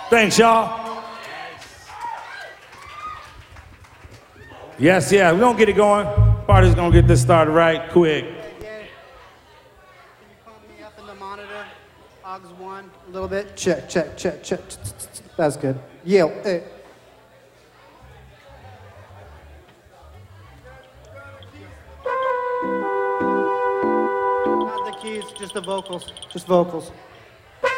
Thanks, y'all. Yes, yeah, we're gonna get it going. Party's gonna get this started right quick. Yeah. Can you pump me up in the monitor? Aux 1, a little bit. Check. That's good. Yeah. Not the keys, just the vocals. Just vocals.